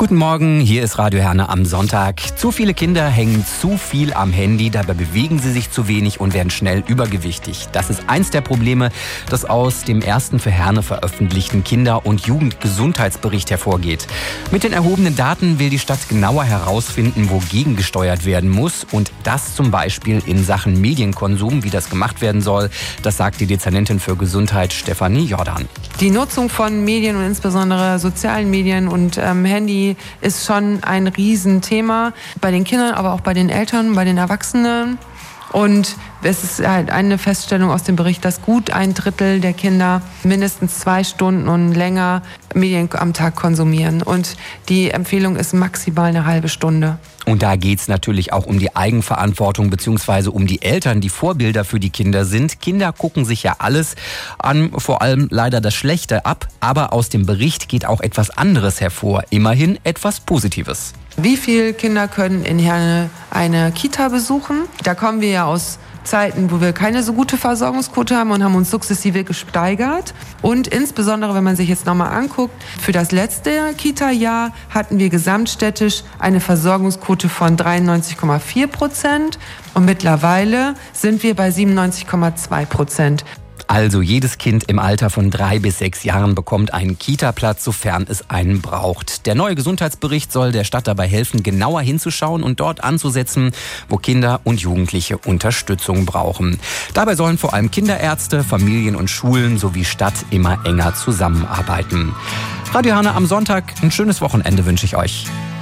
Guten Morgen, hier ist Radio Herne am Sonntag. Zu viele Kinder hängen zu viel am Handy, dabei bewegen sie sich zu wenig und werden schnell übergewichtig. Das ist eins der Probleme, das aus dem ersten für Herne veröffentlichten Kinder- und Jugendgesundheitsbericht hervorgeht. Mit den erhobenen Daten will die Stadt genauer herausfinden, wo gegengesteuert werden muss und das zum Beispiel in Sachen Medienkonsum, wie das gemacht werden soll. Das sagt die Dezernentin für Gesundheit Stefanie Jordan. Die Nutzung von Medien und insbesondere sozialen Medien und Handy ist schon ein Riesenthema bei den Kindern, aber auch bei den Eltern, bei den Erwachsenen. Und es ist halt eine Feststellung aus dem Bericht, dass gut 1/3 der Kinder mindestens 2 Stunden und länger Medien am Tag konsumieren. Und die Empfehlung ist maximal eine halbe Stunde. Und da geht's natürlich auch um die Eigenverantwortung bzw. um die Eltern, die Vorbilder für die Kinder sind. Kinder gucken sich ja alles an, vor allem leider das Schlechte ab. Aber aus dem Bericht geht auch etwas anderes hervor. Immerhin etwas Positives. Wie viele Kinder können in Herne eine Kita besuchen? Da kommen wir ja aus Zeiten, wo wir keine so gute Versorgungsquote haben und haben uns sukzessive gesteigert. Und insbesondere, wenn man sich jetzt nochmal anguckt, für das letzte Kita-Jahr hatten wir gesamtstädtisch eine Versorgungsquote von 93,4% und mittlerweile sind wir bei 97,2%. Also jedes Kind im Alter von 3 bis 6 Jahren bekommt einen Kita-Platz, sofern es einen braucht. Der neue Gesundheitsbericht soll der Stadt dabei helfen, genauer hinzuschauen und dort anzusetzen, wo Kinder und Jugendliche Unterstützung brauchen. Dabei sollen vor allem Kinderärzte, Familien und Schulen sowie Stadt immer enger zusammenarbeiten. Radio Herne am Sonntag, ein schönes Wochenende wünsche ich euch.